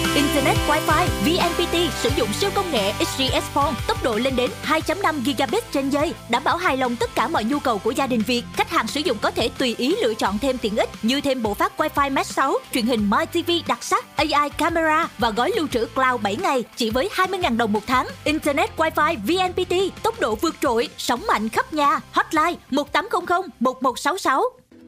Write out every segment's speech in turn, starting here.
Internet Wi-Fi VNPT sử dụng siêu công nghệ XGS PON, tốc độ lên đến 2.5 gigabit trên giây, đảm bảo hài lòng tất cả mọi nhu cầu của gia đình Việt. Khách hàng sử dụng có thể tùy ý lựa chọn thêm tiện ích như thêm bộ phát Wi-Fi Mesh 6, truyền hình My TV đặc sắc, AI camera và gói lưu trữ cloud 7 ngày chỉ với 20.000 đồng một tháng. Internet Wi-Fi VNPT, tốc độ vượt trội, sóng mạnh khắp nhà. Hotline 1800 1166.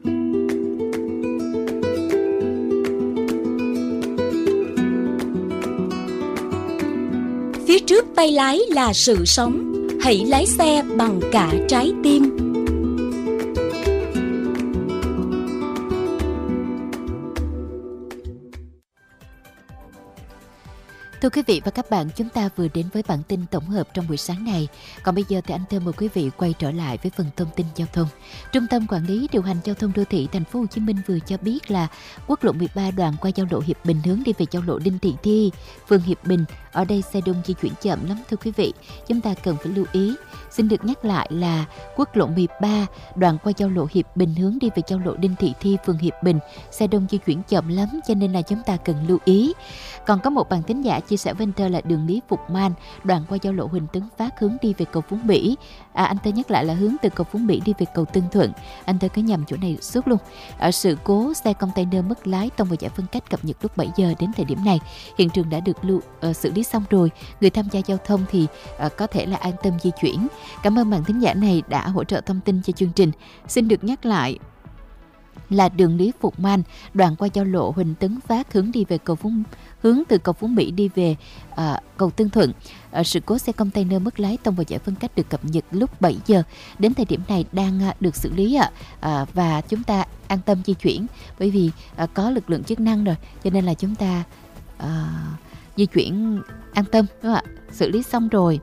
Phía trước tay lái là sự sống, hãy lái xe bằng cả trái tim. Thưa quý vị và các bạn, chúng ta vừa đến với bản tin tổng hợp trong buổi sáng này. Còn bây giờ thì anh Thơ mời quý vị quay trở lại với phần thông tin giao thông. Trung tâm Quản lý Điều hành Giao thông Đô thị Thành phố Hồ Chí Minh vừa cho biết là quốc lộ 13 đoạn qua giao lộ Hiệp Bình hướng đi về giao lộ Đinh Thị Thi, phường Hiệp Bình. Ở đây xe đông di chuyển chậm lắm thưa quý vị, chúng ta cần phải lưu ý. Xin được nhắc lại là quốc lộ 13 đoạn qua giao lộ Hiệp Bình hướng đi về giao lộ Đinh Thị Thi, phường Hiệp Bình, xe đông di chuyển chậm lắm cho nên là chúng ta cần lưu ý. Còn có một bạn thính giả chia sẻ với anh Thơ là đường Lý Phục Man đoạn qua giao lộ Huỳnh Tấn Phát hướng đi về cầu Phú Mỹ. Anh Thơ nhắc lại là hướng từ cầu Phú Mỹ đi về cầu Tân Thuận. Anh Thơ cứ nhầm chỗ này suốt luôn. Ở sự cố xe container mất lái tông vào giải phân cách cập nhật lúc 7 giờ đến thời điểm này, hiện trường đã được xử lý xong rồi. Người tham gia giao thông thì có thể là an tâm di chuyển. Cảm ơn bạn thính giả này đã hỗ trợ thông tin cho chương trình. Xin được nhắc lại là đường Lý Phục Man đoạn qua giao lộ Huỳnh Tấn Phát hướng đi về hướng từ cầu Phú Mỹ đi về cầu Tân Thuận. Sự cố xe container mất lái tông vào giải phân cách được cập nhật lúc 7 giờ đến thời điểm này đang được xử lý và chúng ta an tâm di chuyển bởi vì có lực lượng chức năng rồi cho nên là chúng ta di chuyển an tâm, đúng không ạ? Xử lý xong rồi.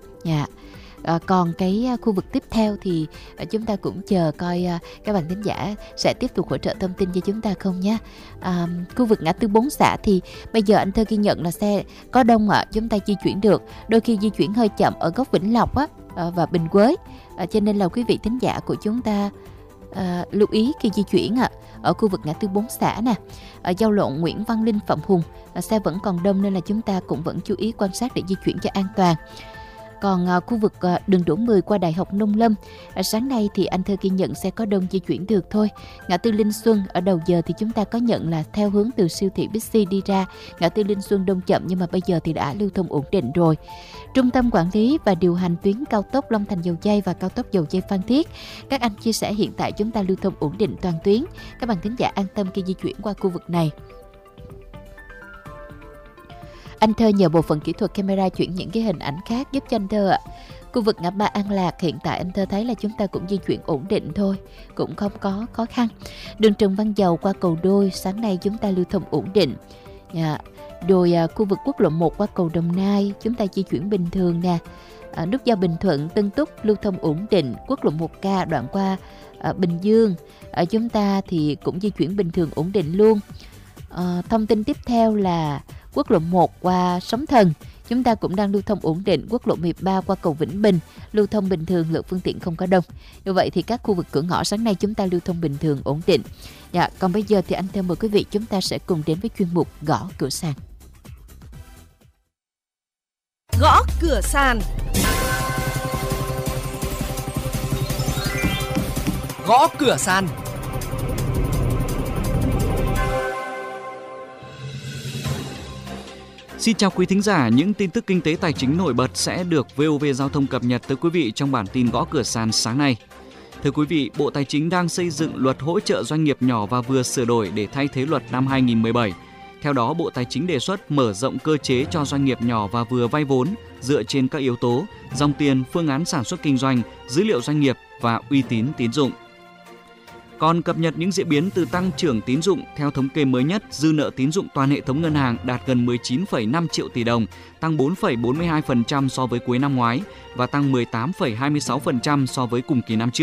Còn cái khu vực tiếp theo thì chúng ta cũng chờ coi các bạn thính giả sẽ tiếp tục hỗ trợ thông tin cho chúng ta không nhé. Khu vực ngã tư 4 xã thì bây giờ anh Thơ ghi nhận là xe có đông chúng ta di chuyển được, đôi khi di chuyển hơi chậm ở góc Vĩnh Lộc và Bình Quế, cho nên là quý vị thính giả của chúng ta lưu ý khi di chuyển ở khu vực ngã tư 4 xã nè, ở giao lộ Nguyễn Văn Linh Phạm Hùng xe vẫn còn đông nên là chúng ta cũng vẫn chú ý quan sát để di chuyển cho an toàn. Còn khu vực đường Đỗ Mười qua Đại học Nông Lâm, sáng nay thì anh Thơ ghi nhận xe có đông di chuyển được thôi. Ngã tư Linh Xuân ở đầu giờ thì chúng ta có nhận là theo hướng từ siêu thị Bixi đi ra, ngã tư Linh Xuân đông chậm nhưng mà bây giờ thì đã lưu thông ổn định rồi. Trung tâm Quản lý và Điều hành tuyến cao tốc Long Thành Dầu Giây và cao tốc Dầu Giây Phan Thiết, các anh chia sẻ hiện tại chúng ta lưu thông ổn định toàn tuyến. Các bạn thính giả an tâm khi di chuyển qua khu vực này. Anh Thơ nhờ bộ phận kỹ thuật camera chuyển những cái hình ảnh khác giúp cho anh Thơ ạ. Khu vực ngã ba An Lạc hiện tại anh Thơ thấy là chúng ta cũng di chuyển ổn định thôi, cũng không có khó khăn. Đường Trần Văn Dầu qua cầu Đôi sáng nay chúng ta lưu thông ổn định. Rồi khu vực quốc lộ 1 qua cầu Đồng Nai chúng ta di chuyển bình thường nè. Nút giao Bình Thuận Tân Túc lưu thông ổn định. Quốc lộ 1K đoạn qua Bình Dương chúng ta thì cũng di chuyển bình thường ổn định luôn. Thông tin tiếp theo là quốc lộ 1 qua Sóng Thần chúng ta cũng đang lưu thông ổn định. Quốc lộ 13 qua cầu Vĩnh Bình lưu thông bình thường, lượng phương tiện không có đông. Như vậy thì các khu vực cửa ngõ sáng nay chúng ta lưu thông bình thường ổn định. Còn bây giờ thì anh Thơ mời quý vị chúng ta sẽ cùng đến với chuyên mục Gõ Cửa Sàn. Gõ Cửa Sàn. Gõ Cửa Sàn. Xin chào quý thính giả, những tin tức kinh tế tài chính nổi bật sẽ được VOV Giao thông cập nhật tới quý vị trong bản tin Gõ Cửa Sàn sáng nay. Thưa quý vị, Bộ Tài chính đang xây dựng luật hỗ trợ doanh nghiệp nhỏ và vừa sửa đổi để thay thế luật năm 2017. Theo đó, Bộ Tài chính đề xuất mở rộng cơ chế cho doanh nghiệp nhỏ và vừa vay vốn dựa trên các yếu tố dòng tiền, phương án sản xuất kinh doanh, dữ liệu doanh nghiệp và uy tín tín dụng. Còn cập nhật những diễn biến từ tăng trưởng tín dụng, theo thống kê mới nhất, dư nợ tín dụng toàn hệ thống ngân hàng đạt gần 19,5 triệu tỷ đồng, tăng 4,42% so với cuối năm ngoái và tăng 18,26% so với cùng kỳ năm trước.